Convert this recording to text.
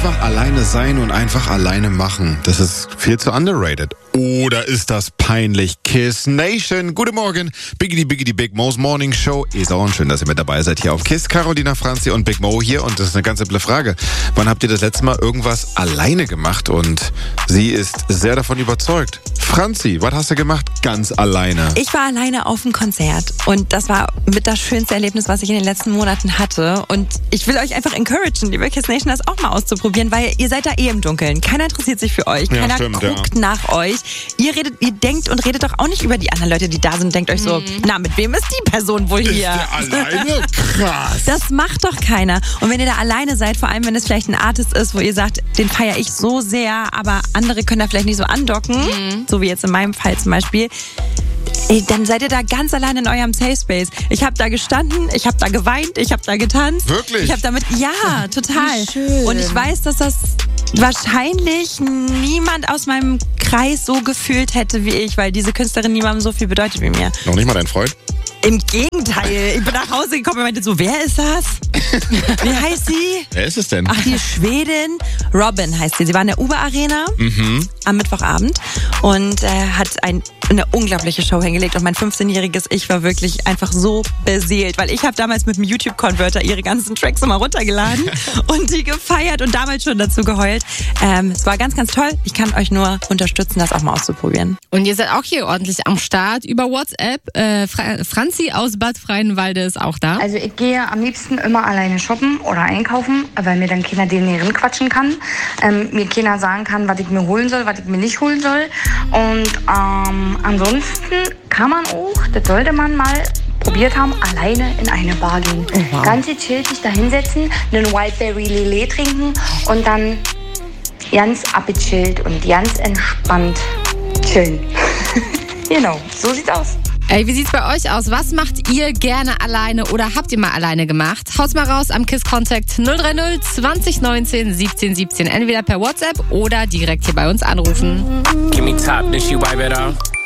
Einfach alleine sein und einfach alleine machen. Das ist viel zu underrated. Oder ist das peinlich? Kiss Nation. Guten Morgen. Biggity Biggity Big Mo's Morning Show. Ist auch schön, dass ihr mit dabei seid hier auf Kiss. Carolina Franzi und Big Mo hier. Und das ist eine ganz simple Frage. Wann habt ihr das letzte Mal irgendwas alleine gemacht? Und sie ist sehr davon überzeugt. Franzi, was hast du gemacht? Ganz alleine. Ich war alleine auf dem Konzert. Und das war mit das schönste Erlebnis, was ich in den letzten Monaten hatte. Und ich will euch einfach encouragen, liebe Kiss Nation, das auch mal auszuprobieren, weil ihr seid da im Dunkeln. Keiner interessiert sich für euch. Keiner guckt nach euch. Ihr denkt und redet doch auch nicht über die anderen Leute, die da sind und denkt euch so, na, mit wem ist die Person wohl hier? Ist der alleine? Krass. Das macht doch keiner. Und wenn ihr da alleine seid, vor allem wenn es vielleicht ein Artist ist, wo ihr sagt, den feiere ich so sehr, aber andere können da vielleicht nicht so andocken, so wie jetzt in meinem Fall zum Beispiel, dann seid ihr da ganz allein in eurem Safe Space. Ich habe da gestanden, ich habe da geweint, ich habe da getanzt. Wirklich? Ich habe damit, ja, total. Schön. Und ich weiß, dass das wahrscheinlich niemand aus meinem Kreis so gefühlt hätte wie ich, weil diese Künstlerin niemandem so viel bedeutet wie mir. Noch nicht mal dein Freund? Im Gegenteil. Ich bin nach Hause gekommen und meinte so, wer ist das? Wie heißt sie? Wer ist es denn? Ach, die Schwedin. Robin heißt sie. Sie war in der Uber Arena am Mittwochabend und hat eine unglaubliche Show hingelegt. Und mein 15-jähriges Ich war wirklich einfach so beseelt, weil ich habe damals mit dem YouTube-Converter ihre ganzen Tracks immer runtergeladen und die gefeiert und damals schon dazu geheult. Es war ganz, ganz toll. Ich kann euch nur unterstützen, das auch mal auszuprobieren. Und ihr seid auch hier ordentlich am Start über WhatsApp. Franzi aus Bad Freienwalde ist auch da. Also ich gehe am liebsten immer alleine shoppen oder einkaufen, weil mir dann keiner den Nähren quatschen kann. Mir keiner sagen kann, was ich mir holen soll, was ich mir nicht holen soll. Und ansonsten kann man auch, das sollte man mal probiert haben, alleine in eine Bar gehen. Oh, wow. Ganz gechillt sich da hinsetzen, einen Wildberry Lillet trinken und dann ganz abgechillt und ganz entspannt chillen. Genau, so sieht's aus. Ey, wie sieht's bei euch aus? Was macht ihr gerne alleine oder habt ihr mal alleine gemacht? Haut's mal raus am KISS Contact 030 2019 1717. Entweder per WhatsApp oder direkt hier bei uns anrufen. Give me top, then she wipe it off.